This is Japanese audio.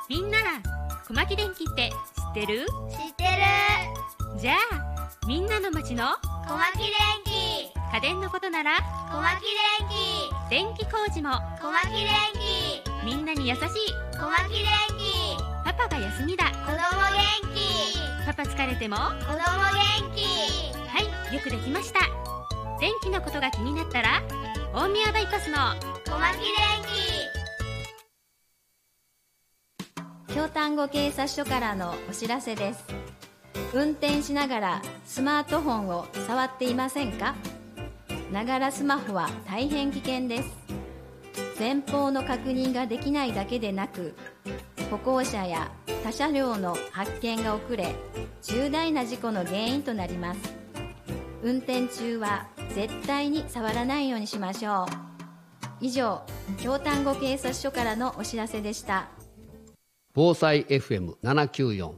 みんな、小牧電気って知ってる？ 知ってる。 じゃあみんなの町の小牧電気。 家電のことなら小牧電気。 電気工事も小牧電気。 みんなに優しい小牧電気。 パパが休みだ。 子供元気。 パパ疲れても子供元気。 はい、よくできました。電気のことが気になったら大宮バイパスの小牧電気。 京丹後警察署からのお知らせです。運転しながらスマートフォンを触っていませんか？ながらスマホは大変危険です。前方の確認ができないだけでなく、歩行者や他車両の発見が遅れ、重大な事故の原因となります。運転中は絶対に触らないようにしましょう。以上、京丹後警察署からのお知らせでした。 防災 FM794